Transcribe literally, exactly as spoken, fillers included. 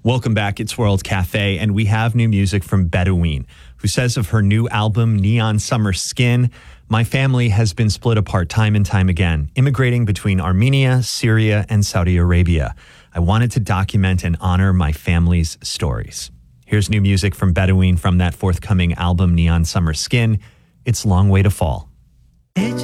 Welcome back. It's World Cafe, and we have new music from Bedouine, who says of her new album, Neon Summer Skin, "My family has been split apart time and time again, immigrating between Armenia, Syria, and Saudi Arabia. I wanted to document and honor my family's stories." Here's new music from Bedouine from that forthcoming album, Neon Summer Skin. It's Long Way to Fall. It's